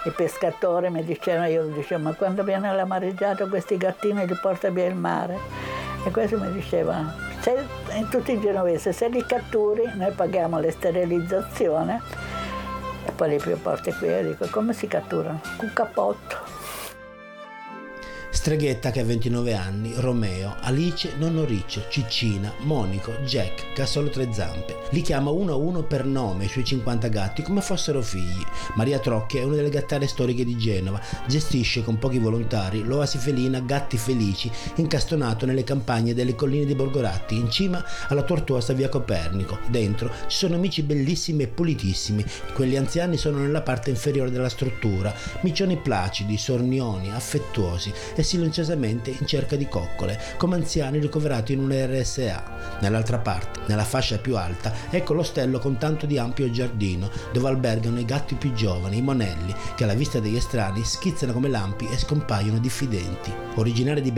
i pescatori mi dicevano, io dicevo, ma quando viene la mareggiata questi gattini li porta via il mare? E questo mi diceva, in tutti i genovesi, se li catturi noi paghiamo la sterilizzazione e poi li porti qui. E dico, come si catturano? Con un cappotto. Streghetta che ha 29 anni, Romeo, Alice, Nonno Riccio, Ciccina, Monico, Jack, che ha solo 3 zampe. Li chiama uno a uno per nome i suoi 50 gatti come fossero figli. Maria Trocchi è una delle gattare storiche di Genova, gestisce con pochi volontari l'oasi felina Gatti Felici, incastonato nelle campagne delle colline di Borgoratti, in cima alla tortuosa via Copernico. Dentro ci sono amici bellissimi e pulitissimi, quelli anziani sono nella parte inferiore della struttura, miccioni placidi, sornioni, affettuosi e silenziosamente in cerca di coccole, come anziani ricoverati in un RSA. Nell'altra parte, nella fascia più alta, ecco l'ostello con tanto di ampio giardino, dove albergano i gatti più giovani, i monelli, che alla vista degli estranei schizzano come lampi e scompaiono diffidenti. Originari di